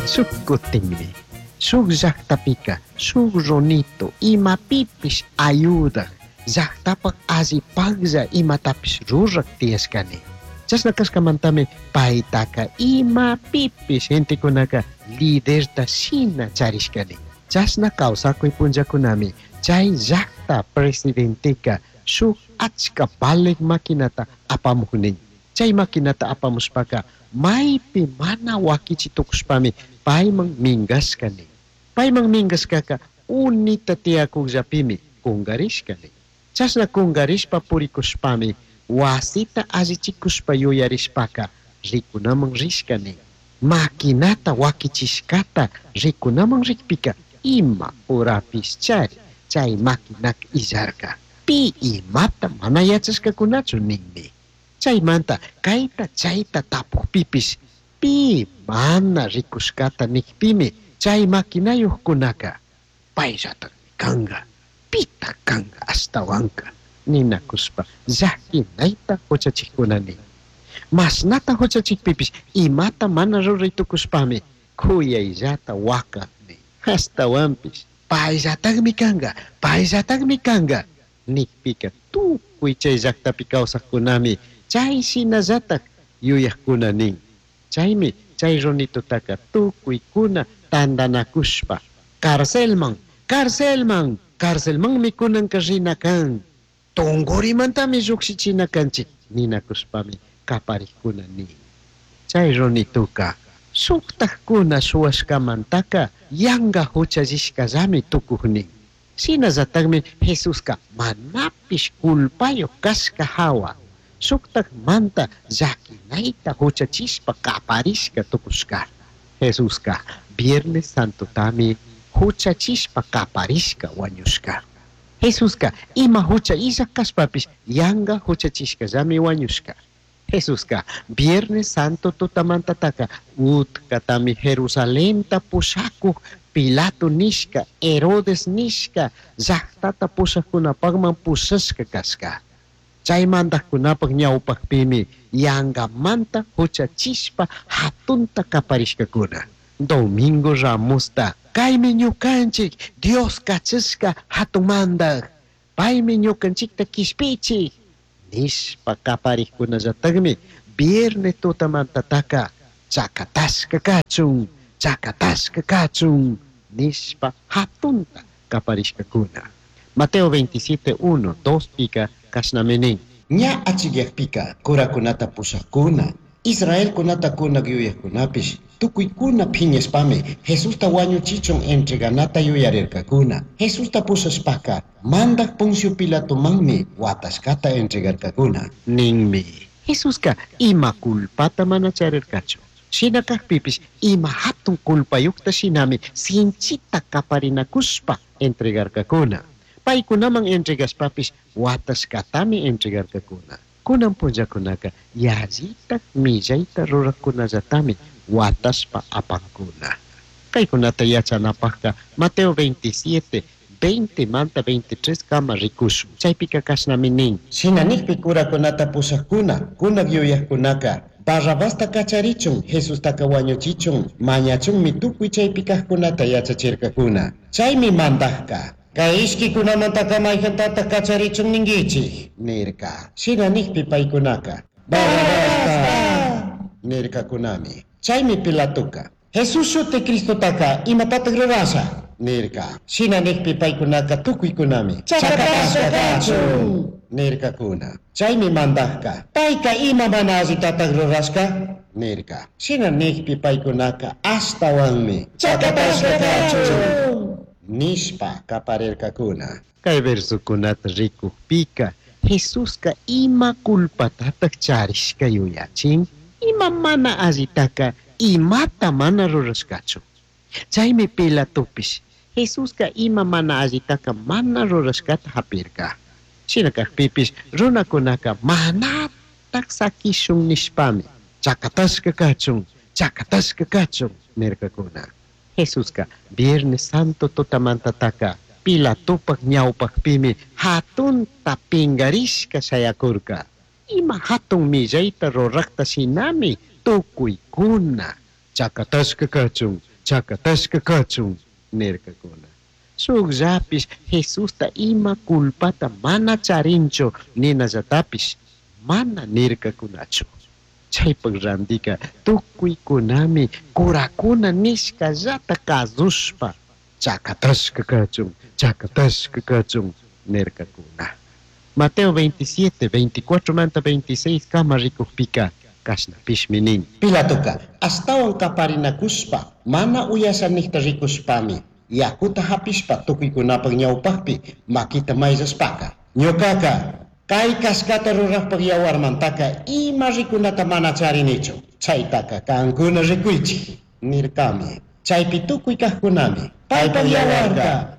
Sukutingmi, sugjaktapika, sugronito, imapipish ayuda, zaktapak azipagza imatapis rurak tiaskani. Chas nakaskamantami paitaka imapipish gente kunaka liderta sina charishkani. Chas nakausakoy punjakunami chay zakta presidentika suk achka balik makinata apamukunin. Chay makinata apamuspaka maypi mana wakichitukuspami paimang mingas kani. Paimang mingas kaka unita tiakog zapimi kunggaris kani. Chas na kunggaris pa purikuspami wasita azichikuspa yoyarispaka rikunamang riskani. Makinata wakichiskata rikunamang rikpika ima urapis chay makinak izarka. Pi imata manayachaska kunachu ningmi. Chaymanta kayta chayta tapuq pipis pi mana rikuskata nikpimi chay makinayuq kunaka payllata kanga pita kanga astawanka ninakuspa llakinayta huchachikkunani. Masnata huchachikpipis imata mana ruraytukuspami kuyayllata wakaqni astawanpis payllatakmi kanga nikpika tukuy chay llaqtapi kawsaqkunami chay sinallatak yuyaqkunanin. Chaymi chay runitutaka tukuykuna tandanakuspa karcelmanmi kunanka rinakan tungurimantami lluqsichinakanchik ninakuspami kapariqkunanin. Chay runituka suqtaqkuna suwashkamantaka yanga huchallishkallami tukuqnin. Sinallatakmi Jesusqa manapish kulpayuq kashka hawa suqtaq manta llakinayta huchachispa kaparishka tukushka. Jesusqa Viernes Santotami huchachispa kaparishka wañushka. Jesusqa ima hucha ishaq kashpapish yanga huchachishkallami wañushka. Jesusqa Viernes Santo tutamantataka utkatami Jerusalenta pushakuq Pilato nishka, Herodes nishka, llaqtata pusaqkunapaqman pusashka kashka. Chay mandaqkunapaq ñawpaqpimi yangamanta huchachispa hatunta kaparishkakuna. Domingo Ramosta kaymi ñukanchik Dios kachishka hatun mandaq. Paymi ñukanchikta kishpichik nishpa kapariqkunallatakmi Viernes tutamantataka chakatashka kachun nishpa hatunta kaparishkakuna. Mateo 27:1, 2 pika kashnaminin. Ña achigyaqpika kurakunata pusaqkuna, Israel kunata kunak yuyaqkunapish tukuykuna phiñaspami Jesusta wañuchichun entreganata yuyarirkakuna. Jesusta pusashpaka mandaq Poncio Pilatomanmi watashkata entregarkakuna ninmi. Jesusqa ima kulpata mana charirkachu. Shinakaqpipis ima hatun kulpayuqta shinami sinchita kaparinakuspa entregarkakuna. Paykunaman entregaspapis watashkatami entregarkakuna. Kunan punllakunaka yallita millayta ruraqkunallatami watashpa apankuna. Kaykunata yachanapaqqa Mateo 27:20 manta 23 kama rikushun. Chaypika kashnami nin. Shinanikpi kurakunata pusaqkuna, kunak yuyaqkunaka Barrabasta kacharichun, Jesustaka wañuchichun, mañachunmi tukuy chaypi kaqkunata yachachirkakuna. Chaymi mandaqqa kay ishkikunamantaka mayjantata kacharichun ningichik nirka. Shinanikpi paykunaka Barrabasta nirkakunami. Chaymi Pilatuka Jesus shuti Cristotaka imatataq rurasha nirka. Shinanikpi paykunaka tukuykunami chakatashka kachun nirkakuna. Chaymi mandaqqa payka ima mana allitataq rurashka nirka. Shinanikpi paykunaka astawanmi chakatashka kachun nishpa kaparirkakuna. Kay versukunata rikukpika Jesusqa ima kulpatataq charishka yuyachin, ima mana allitaka imata mana rurashkachu. Chaymi Pilatopis Jesusqa ima mana allitaka mana rurashkata hapirka. Shinakaqpipis runakunaka manataq sakishun nishpami chakatashka kachun nirkakuna. Jesusqa Viernes Santo tutamantataka Pilatopaq ñawpaqpimi hatunta pingarishka shayakurka. Ima hatun millayta ruraqta shinami tukuykuna chakatashka kachun chakatashka kachun nirkakuna. Sukllapis Jesusta ima culpata mana charincho ninallatapish mana nirkakunachu. Chaypak randika tukuykunami kurakuna nishkallata kazushpa chakatashka kachun nirkakuna. Mateo 27, 24 manta 26 kama rikukpika kashnapish minin. Pilatuka, astawan kaparinakuspa mana uyasannikta rikuspami yakuta hapishpa tukuykunapaq ñawpaqpi makita maysaspaka. Ñukaka kay kaskata ruraqpaq yawarmantaka ima rikunata mana charinichu. Chaytaka kankuna rikuychik nirkami. Chaypi tukuy kaqkunami paypaq yawarqa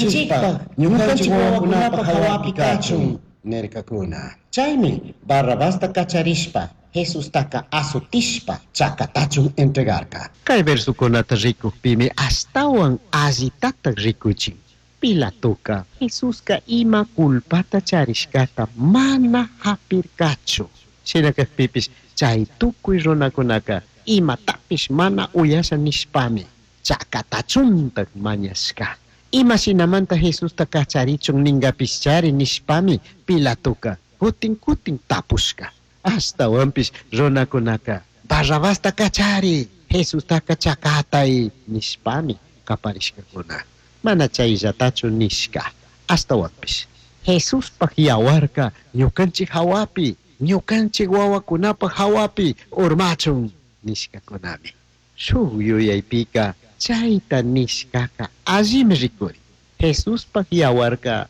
ñukanchik wawakunapaq hawapi kachun nirkakuna. Chaymi Barrabasta kacharishpa Jesustaka asutishpa chakatachun entregarka. Kay versukunata rikukpimi astawan allitatak rikuchin. Pilatuka Jesuska ima culpata charishkata mana hapirkachu. Shinakakpipis chay tukuy runakunaka imatapish mana uyasa nishpami chakatachuntak mañashka. Ima sinamanta Jesusta kacharichun ningapischari nishpami Pilatuka kutin tapushka. Astawanpish runakunaka Barrabasta kachari Jesustaka chakatay nishpami kaparishkakuna. Mana chayllatachu nishka. Astawanpish Jesuspaq yawarka ñukanchik hawapi ñukanchik wawakunapaq hawapi urmachun nishkakunami. Shuk yuyaypika chayta nishkaka allimi rikuri. Jesuspaq yawarka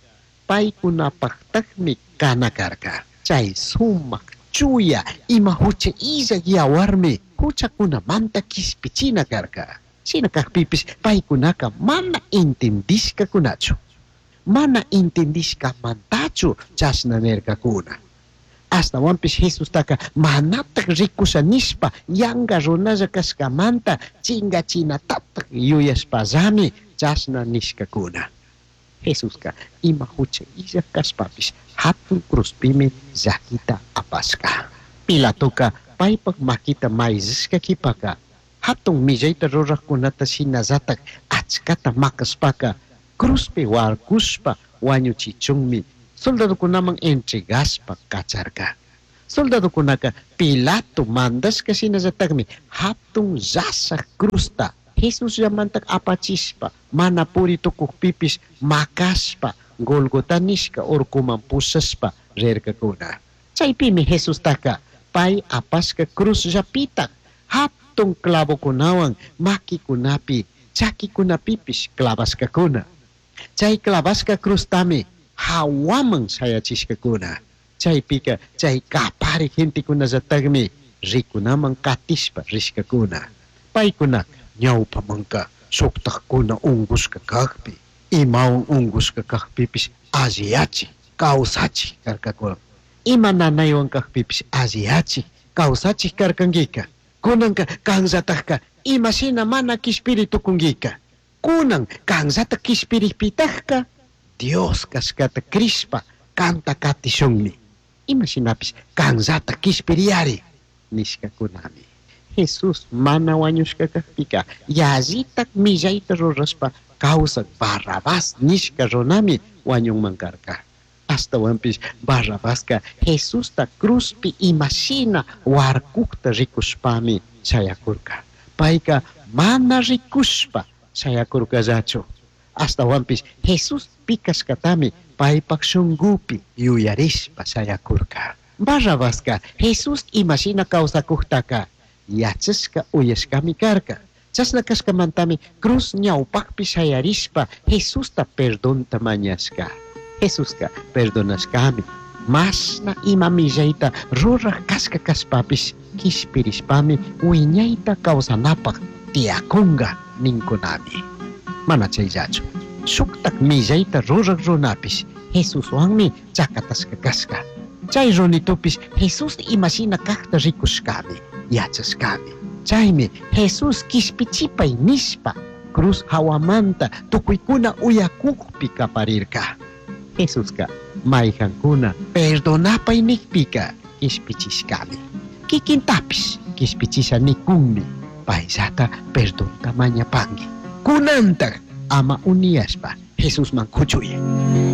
paykunapaqtaqmi kanakarka. Chay sumaq chuya ima hucha illak yawarmi huchakunamanta kispichina karka. Shinakaqpipis paykunaka mana entendishkakunachu. Mana entendishkamantachu chashna nirkakuna. Astawanpish Jesustaka manatak rikushanishpa yanga runalla kashkamanta chingachinatatak yuyashpallami chashna nishkakuna. Jesuska ima hucha illak kashpapish hatun cruspimi llakita apashka. Pilatuka paypak makita mayzishka kipaka hatun millayta ruraqkunata shinallatak achkata makaspaka cruzpi warkushpa wañuchichunmi soldadukunaman entregashpa kacharka. Soldadukunaka Pilato mandashka shinallatakmi hatun llashaq cruzta Jesus llamantak apachishpa mana puritukukpipish makashpa Golgota nishka urkuman pushashpa rirkakuna. Chaypimi Jesustaka pay apashka cruz llapitak hatun clavokunawan makikunapi chakikunapipish clavashkakuna. Chay clavashka cruztami hawaman sayachishkakuna. Chaypika chay kapari gentikunallatakmi rikunaman katishpa rishkakuna. Paykunaka ñawpamanka suktaqkuna ungushka kaqpi imawan ungushka kaqpipish alliyachi kawsachi karkakuna. Ima nanaywan kaqpipish alliyachi kawsachi karkankika. Kunanka kanllatakka imashina mana kishpiritukunkika. Kunan kanllata kishpirikpitakka Dios kashkata krishpa kanta katishunmi. Imashinapish kanllata kishpiriyari nishkakunami. Jesus mana wañushka kaqpika yazitak millayta rurashpa kawsak Barrabás nishka runami wañunman karka. Astawanpish Barrabaska Jesusta cruzpi imashina warkukta rikushpami chayakurka. Payka mana rikushpa chayakurkallachu. Astawanpish Jesus pikashkatami paypak shungupi yuyarishpa chayakurka. Barrabaska Jesus imashina kawsakuktaka yachashka uyashkami karka. Chashna kashkamantami cruz ñawpaqpi shayarishpa Jesusta perdonta mañashka. Jesuska perdonashkami mashna ima millayta ruraq kashka kashpapish kishpirishpami wiñayta kawsanapaq tiyakunga ninkunami. Mana chayllachu. Shuktak millayta ruraq runapish Jesuswanmi chakatashka kashka. Chay runitupish Jesus imashina kaqta rikushkami yachashkami. Chaymi Jesus kishpichipay nishpa cruz hawamanta tukuykuna uyakukpi kaparirka. Jesuska mayjankuna perdonapay nikpika kishpichishkami. Kikintapish kishpichisha nikunmi paisata perdón tamaña pangi. Kunanta ama uniaspa, Jesús man kuchuye.